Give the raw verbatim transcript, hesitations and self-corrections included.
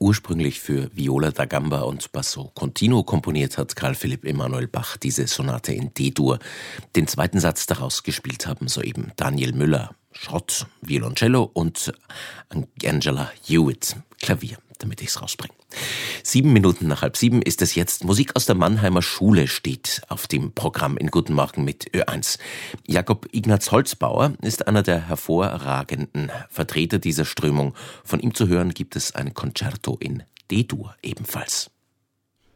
Ursprünglich für Viola da Gamba und Basso Continuo komponiert hat Carl Philipp Emanuel Bach diese Sonate in D-Dur. Den zweiten Satz daraus gespielt haben soeben Daniel Müller, Schrott, Violoncello und Angela Hewitt, Klavier, damit ich's rausbringe. Sieben Minuten nach halb sieben ist es jetzt. Musik aus der Mannheimer Schule steht auf dem Programm in Guten Morgen mit Ö eins. Jakob Ignaz Holzbauer ist einer der hervorragenden Vertreter dieser Strömung. Von ihm zu hören gibt es ein Concerto in D-Dur ebenfalls.